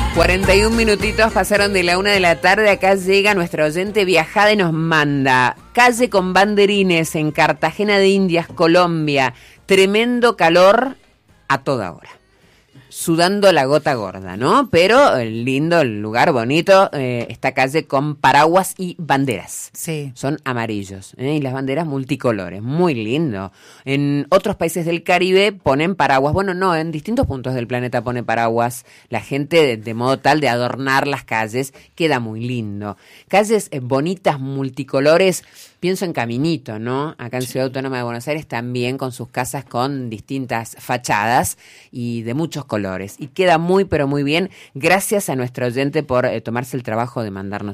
41 minutitos pasaron de la 1 de la tarde. Acá llega nuestra oyente viajada y nos manda: calle con banderines en Cartagena de Indias, Colombia. Tremendo calor a toda hora. Sudando la gota gorda, ¿no? Pero lindo, el lugar bonito, esta calle con paraguas y banderas. Sí. Son amarillos, y las banderas multicolores, muy lindo. En otros países del Caribe ponen paraguas, bueno, no, en distintos puntos del planeta pone paraguas. La gente de modo tal de adornar las calles, queda muy lindo. Calles bonitas, multicolores. Pienso en Caminito, ¿no? Acá en Ciudad Autónoma de Buenos Aires también, con sus casas con distintas fachadas y de muchos colores. Y queda muy, pero muy bien. Gracias a nuestro oyente por tomarse el trabajo de mandarnos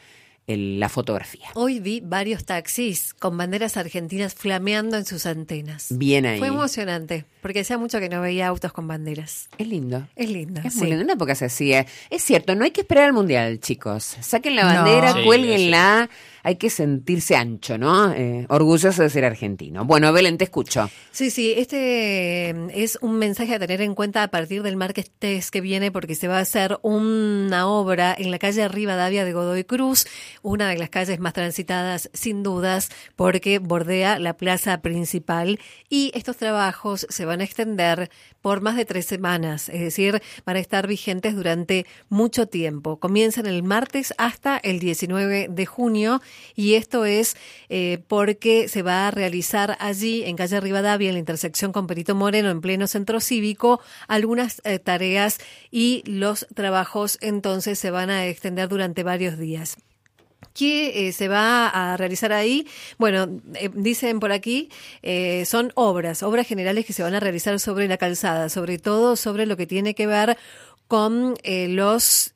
la fotografía. Hoy vi varios taxis con banderas argentinas flameando en sus antenas. Bien ahí. Fue emocionante, porque hacía mucho que no veía autos con banderas. Es lindo. Es lindo, Es sí. muy lindo. Una época se hacía. Es cierto, no hay que esperar al Mundial, chicos. Saquen la bandera, No. cuélguenla. Hay que sentirse ancho, ¿no? Orgulloso de ser argentino. Bueno, Belén, te escucho. Sí, este es un mensaje a tener en cuenta a partir del martes que viene, porque se va a hacer una obra en la calle Rivadavia de Godoy Cruz, una de las calles más transitadas sin dudas, porque bordea la plaza principal, y estos trabajos se van a extender por más de 3 semanas, es decir, van a estar vigentes durante mucho tiempo. Comienzan el martes hasta el 19 de junio, y esto es porque se va a realizar allí, en calle Rivadavia, en la intersección con Perito Moreno, en pleno centro cívico, algunas tareas, y los trabajos entonces se van a extender durante varios días. ¿Qué se va a realizar ahí? Bueno, dicen por aquí, son obras generales que se van a realizar sobre la calzada, sobre todo sobre lo que tiene que ver con los...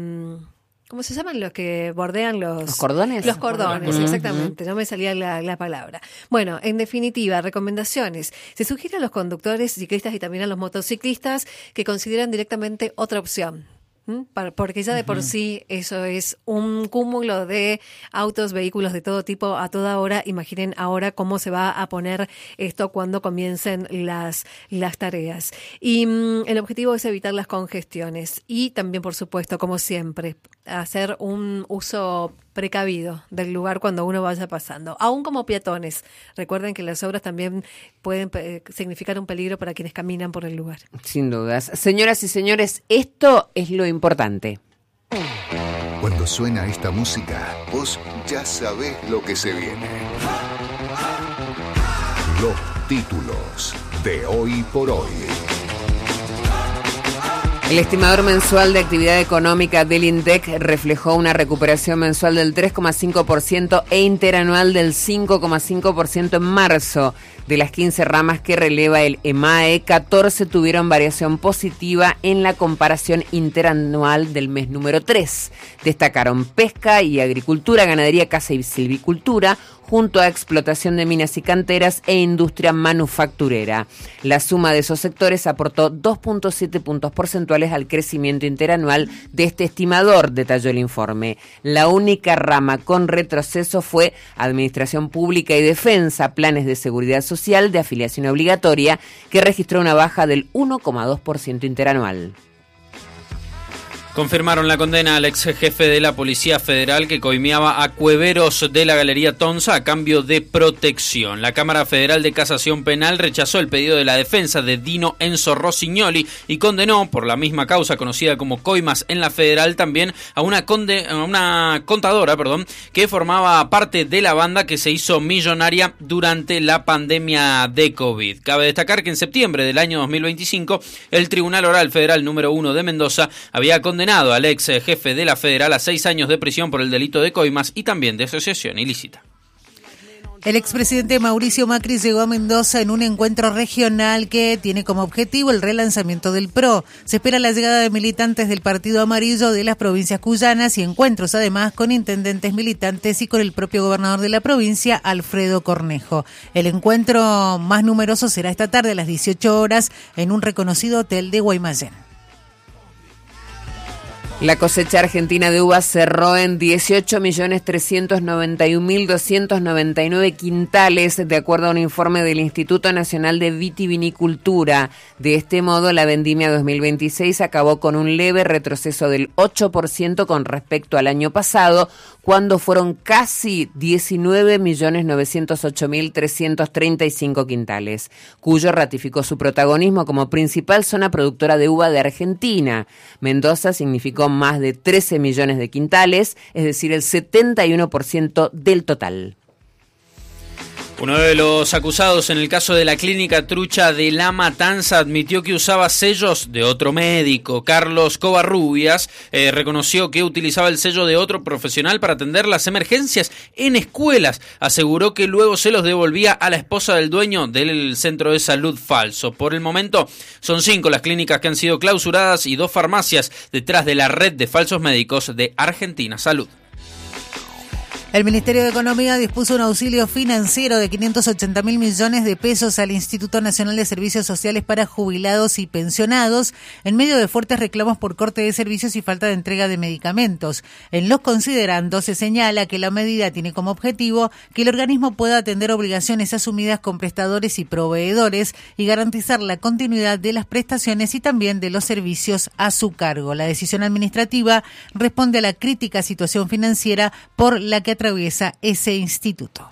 ¿cómo se llaman los que bordean los cordones? Los cordones, Uh-huh. Exactamente, no me salía la palabra. Bueno, en definitiva, recomendaciones. Se sugiere a los conductores, ciclistas y también a los motociclistas que consideran directamente otra opción. Porque ya de por sí eso es un cúmulo de autos, vehículos de todo tipo a toda hora. Imaginen ahora cómo se va a poner esto cuando comiencen las tareas. Y el objetivo es evitar las congestiones y también, por supuesto, como siempre, hacer un uso precavido del lugar cuando uno vaya pasando, aún como peatones. Recuerden que las obras también pueden significar un peligro para quienes caminan por el lugar. Sin dudas. Señoras y señores, esto es lo importante. Cuando suena esta música, vos ya sabés lo que se viene. Los títulos de Hoy por Hoy. El estimador mensual de actividad económica del INDEC reflejó una recuperación mensual del 3,5% e interanual del 5,5% en marzo. De las 15 ramas que releva el EMAE, 14 tuvieron variación positiva en la comparación interanual del mes número 3. Destacaron pesca y agricultura, ganadería, caza y silvicultura, junto a explotación de minas y canteras e industria manufacturera. La suma de esos sectores aportó 2,7 puntos porcentuales al crecimiento interanual de este estimador, detalló el informe. La única rama con retroceso fue Administración Pública y Defensa, Planes de Seguridad Social de afiliación obligatoria, que registró una baja del 1,2% interanual. Confirmaron la condena al ex jefe de la Policía Federal que coimeaba a cueveros de la Galería Tonza a cambio de protección. La Cámara Federal de Casación Penal rechazó el pedido de la defensa de Dino Enzo Rossignoli y condenó, por la misma causa conocida como coimas en la Federal, también a una contadora, que formaba parte de la banda que se hizo millonaria durante la pandemia de COVID. Cabe destacar que en septiembre del año 2025, el Tribunal Oral Federal número 1 de Mendoza había condenado al ex jefe de la Federal a 6 años de prisión por el delito de coimas y también de asociación ilícita. El expresidente Mauricio Macri llegó a Mendoza en un encuentro regional que tiene como objetivo el relanzamiento del PRO. Se espera la llegada de militantes del Partido Amarillo de las provincias cuyanas y encuentros además con intendentes militantes y con el propio gobernador de la provincia, Alfredo Cornejo. El encuentro más numeroso será esta tarde a las 18 horas en un reconocido hotel de Guaymallén. La cosecha argentina de uvas cerró en 18.391.299 quintales, de acuerdo a un informe del Instituto Nacional de Vitivinicultura. De este modo, la vendimia 2026 acabó con un leve retroceso del 8% con respecto al año pasado, cuando fueron casi 19.908.335 quintales, Cuyo ratificó su protagonismo como principal zona productora de uva de Argentina. Mendoza significó más de 13 millones de quintales, es decir, el 71% del total. Uno de los acusados en el caso de la clínica trucha de La Matanza admitió que usaba sellos de otro médico. Carlos Covarrubias reconoció que utilizaba el sello de otro profesional para atender las emergencias en escuelas. Aseguró que luego se los devolvía a la esposa del dueño del centro de salud falso. Por el momento son 5 las clínicas que han sido clausuradas y 2 farmacias detrás de la red de falsos médicos de Argentina Salud. El Ministerio de Economía dispuso un auxilio financiero de 580.000 millones de pesos al Instituto Nacional de Servicios Sociales para jubilados y pensionados en medio de fuertes reclamos por corte de servicios y falta de entrega de medicamentos. En los considerandos se señala que la medida tiene como objetivo que el organismo pueda atender obligaciones asumidas con prestadores y proveedores y garantizar la continuidad de las prestaciones y también de los servicios a su cargo. La decisión administrativa responde a la crítica situación financiera por la que atraviesa ese instituto.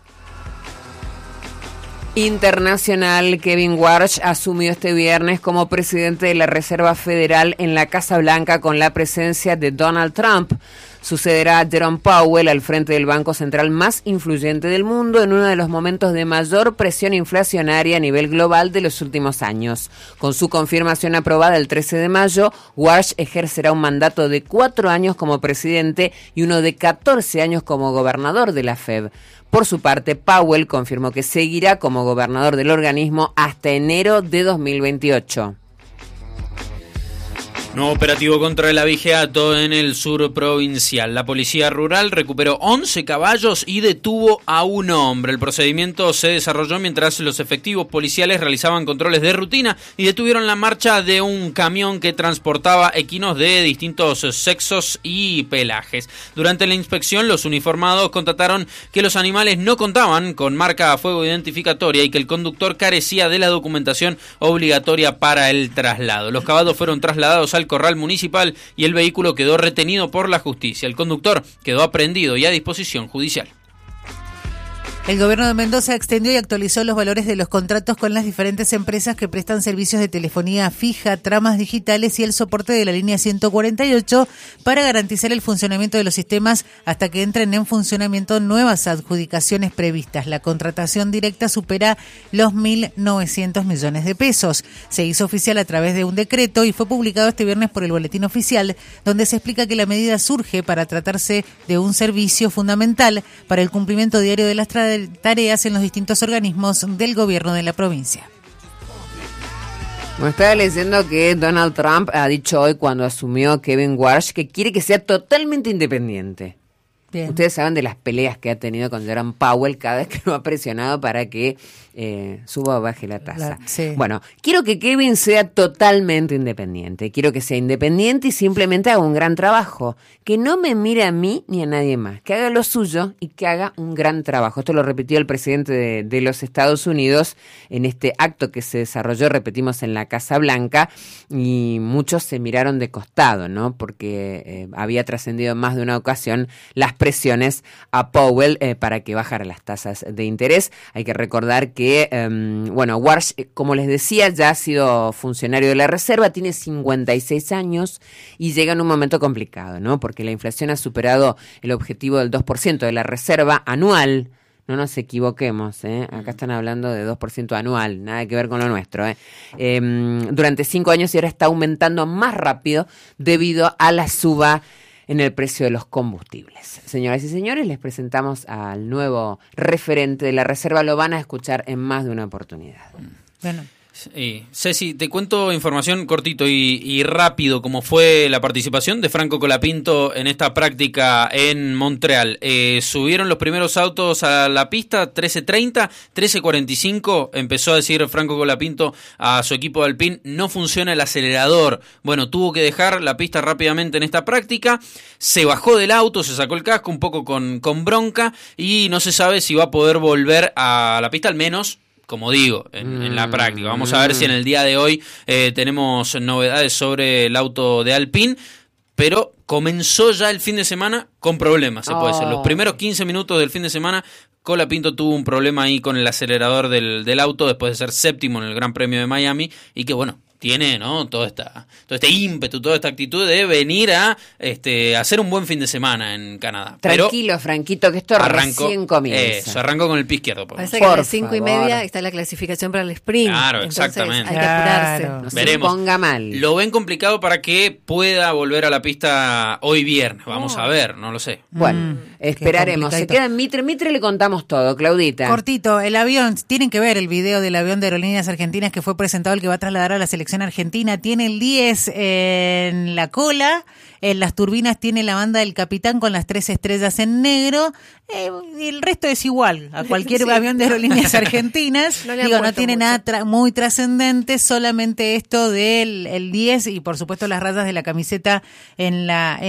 Internacional, Kevin Warsh asumió este viernes como presidente de la Reserva Federal en la Casa Blanca con la presencia de Donald Trump. Sucederá a Jerome Powell al frente del banco central más influyente del mundo en uno de los momentos de mayor presión inflacionaria a nivel global de los últimos años. Con su confirmación aprobada el 13 de mayo, Warsh ejercerá un mandato de 4 años como presidente y uno de 14 años como gobernador de la Fed. Por su parte, Powell confirmó que seguirá como gobernador del organismo hasta enero de 2028. Nuevo operativo contra el abigeato en el sur provincial. La policía rural recuperó 11 caballos y detuvo a un hombre. El procedimiento se desarrolló mientras los efectivos policiales realizaban controles de rutina y detuvieron la marcha de un camión que transportaba equinos de distintos sexos y pelajes. Durante la inspección, los uniformados constataron que los animales no contaban con marca a fuego identificatoria y que el conductor carecía de la documentación obligatoria para el traslado. Los caballos fueron trasladados al corral municipal y el vehículo quedó retenido por la justicia. El conductor quedó aprehendido y a disposición judicial. El gobierno de Mendoza extendió y actualizó los valores de los contratos con las diferentes empresas que prestan servicios de telefonía fija, tramas digitales y el soporte de la línea 148 para garantizar el funcionamiento de los sistemas hasta que entren en funcionamiento nuevas adjudicaciones previstas. La contratación directa supera los 1.900 millones de pesos. Se hizo oficial a través de un decreto y fue publicado este viernes por el Boletín Oficial, donde se explica que la medida surge para tratarse de un servicio fundamental para el cumplimiento diario de las tareas en los distintos organismos del gobierno de la provincia. Me estaba leyendo que Donald Trump ha dicho hoy, cuando asumió Kevin Warsh, que quiere que sea totalmente independiente. Bien. Ustedes saben de las peleas que ha tenido con Jerome Powell cada vez que lo ha presionado para que suba o baje la tasa. Sí. Bueno, quiero que Kevin sea totalmente independiente. Quiero que sea independiente y simplemente haga un gran trabajo. Que no me mire a mí ni a nadie más. Que haga lo suyo y que haga un gran trabajo. Esto lo repitió el presidente de los Estados Unidos en este acto que se desarrolló, repetimos, en la Casa Blanca. Y muchos se miraron de costado, ¿no? Porque había trascendido en más de una ocasión las presiones a Powell para que bajara las tasas de interés. Hay que recordar que Warsh, como les decía, ya ha sido funcionario de la Reserva, tiene 56 años y llega en un momento complicado, ¿no? Porque la inflación ha superado el objetivo del 2% de la Reserva anual. No nos equivoquemos, acá están hablando de 2% anual, nada que ver con lo nuestro. Durante 5 años y ahora está aumentando más rápido debido a la suba en el precio de los combustibles. Señoras y señores, les presentamos al nuevo referente de la Reserva. Lo van a escuchar en más de una oportunidad. Bueno. Sí. Ceci, te cuento información cortito y rápido, como fue la participación de Franco Colapinto en esta práctica en Montreal. Subieron los primeros autos a la pista, 13:30, 13:45, empezó a decir Franco Colapinto a su equipo de Alpine, no funciona el acelerador. Bueno, tuvo que dejar la pista rápidamente en esta práctica, se bajó del auto, se sacó el casco un poco con bronca y no se sabe si va a poder volver a la pista, al menos como digo, en la práctica. Vamos a ver si en el día de hoy tenemos novedades sobre el auto de Alpine, pero comenzó ya el fin de semana con problemas, se puede decir. Los primeros 15 minutos del fin de semana, Colapinto tuvo un problema ahí con el acelerador del auto después de ser séptimo en el Gran Premio de Miami y que bueno, tiene, ¿no?, todo este ímpetu, toda esta actitud de venir a hacer un buen fin de semana en Canadá. Tranquilo, pero Franquito, que esto recién comienza. Se arrancó con el pie izquierdo. Parece que a las 5:30 está la clasificación para el sprint. Claro, entonces exactamente. Hay que apurarse. No veremos. se ponga mal. Lo ven complicado para que pueda volver a la pista hoy viernes. Vamos a ver, no lo sé. Bueno, esperaremos. Se queda en Mitre. Mitre le contamos todo, Claudita. Cortito, el avión, tienen que ver el video del avión de Aerolíneas Argentinas que fue presentado, el que va a trasladar a la selección argentina. Tiene el 10 en la cola, en las turbinas tiene la banda del capitán con las 3 estrellas en negro, el resto es igual a cualquier avión de Aerolíneas Argentinas. No tiene nada muy trascendente, solamente esto del el 10 y por supuesto las rayas de la camiseta en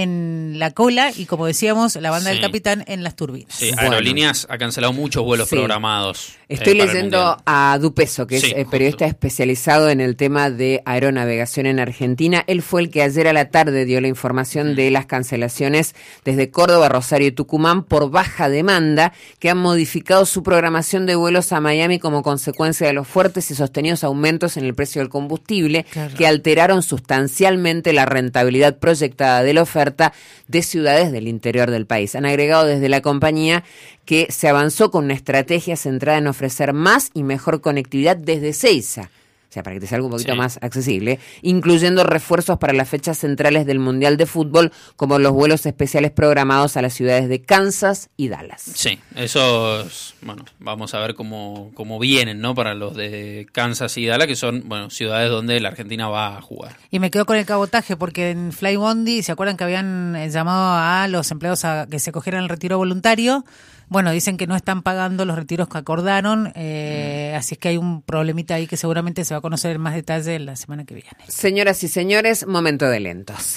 la cola y como decíamos la banda del capitán en las turbinas. Sí, Aerolíneas ha cancelado muchos vuelos programados. Estoy leyendo a Dupeso, que es periodista especializado en el tema de aeronavegación en Argentina. Él fue el que ayer a la tarde dio la información de las cancelaciones desde Córdoba, Rosario y Tucumán por baja demanda, que han modificado su programación de vuelos a Miami como consecuencia de los fuertes y sostenidos aumentos en el precio del combustible, que alteraron sustancialmente la rentabilidad proyectada de la oferta de ciudades del interior del país. Han agregado desde la compañía que se avanzó con una estrategia centrada en ofrecer más y mejor conectividad desde Ezeiza, o sea, para que te salga un poquito más accesible, incluyendo refuerzos para las fechas centrales del Mundial de Fútbol, como los vuelos especiales programados a las ciudades de Kansas y Dallas. Sí, esos, bueno, vamos a ver cómo vienen, ¿no?, para los de Kansas y Dallas, que son, bueno, ciudades donde la Argentina va a jugar. Y me quedo con el cabotaje, porque en Flybondi, ¿se acuerdan que habían llamado a los empleados a que se cogieran el retiro voluntario? Bueno, dicen que no están pagando los retiros que acordaron, así es que hay un problemita ahí que seguramente se va a conocer en más detalle la semana que viene. Señoras y señores, momento de lentos.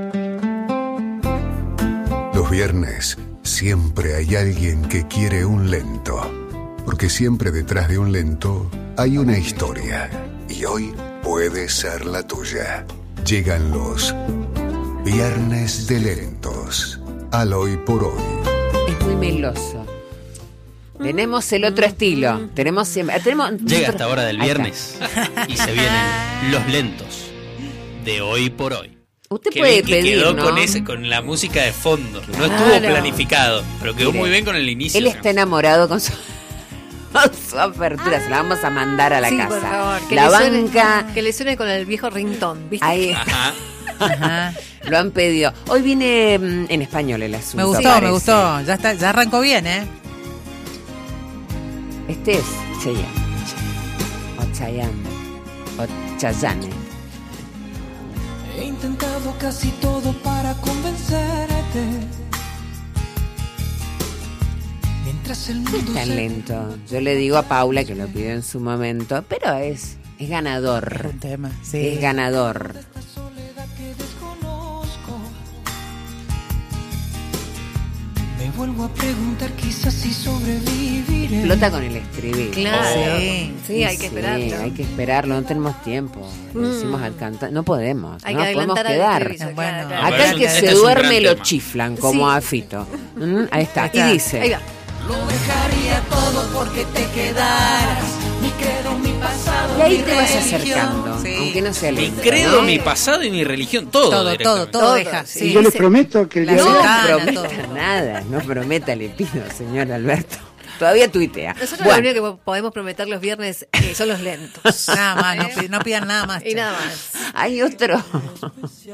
Los viernes siempre hay alguien que quiere un lento, porque siempre detrás de un lento hay una historia, y hoy puede ser la tuya. Llegan los Viernes de Lentos, al Hoy por Hoy. Es muy meloso. Tenemos el otro estilo. Llega esta hora del viernes y se vienen los lentos de Hoy por Hoy. Usted puede pedir, quedó, ¿no?, con la música de fondo. Claro. No estuvo planificado, pero quedó muy bien con el inicio. Él está enamorado con su apertura. Se la vamos a mandar a la casa. Por favor, la banca. Que le suene con el viejo ringtone, ¿viste? Ahí. Ajá. Lo han pedido. Hoy viene en español el asunto. Me gustó. Ya arrancó bien, ¿eh? Este es Chayanne. O Chayanne. O Chayanne. He intentado casi todo para convencerte. Mientras el mundo no es tan lento. Yo le digo a Paula que lo pidió en su momento, pero es ganador. Es un tema, sí. Es ganador. Me vuelvo a preguntar quizás si sobreviviré. Explota con el estribillo. Claro. Sí, hay que esperarlo. Sí, hay que esperarlo, no tenemos tiempo. Decimos al cantar, no podemos. Hay no que podemos adelantar quedar. Claro. Acá el que se duerme lo chiflan, como a Fito. Ahí está. Y dice. Ahí va. Lo dejaría todo porque te quedaras. Mi credo, mi pasado, y ahí mi te vas religión. acercando, aunque no sea Mi lindo, credo, ¿no? mi pasado y mi religión, todo deja. Y yo les prometo que el día de No hoy prometa nada, no prometa, le pido, señor Alberto. Todavía tuitea. Nosotros lo único que podemos prometer los viernes son los lentos. Nada más, no pidan nada más. Y nada más. Hay otro.